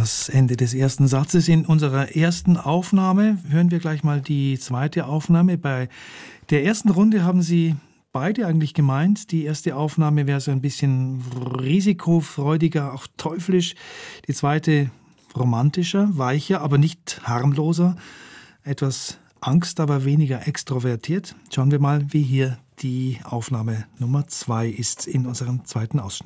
Das Ende des ersten Satzes in unserer ersten Aufnahme. Hören wir gleich mal die zweite Aufnahme. Bei der ersten Runde haben Sie beide eigentlich gemeint. Die erste Aufnahme wäre so ein bisschen risikofreudiger, auch teuflisch. Die zweite romantischer, weicher, aber nicht harmloser. Etwas Angst, aber weniger extrovertiert. Schauen wir mal, wie hier die Aufnahme Nummer 2 ist in unserem zweiten Ausschnitt.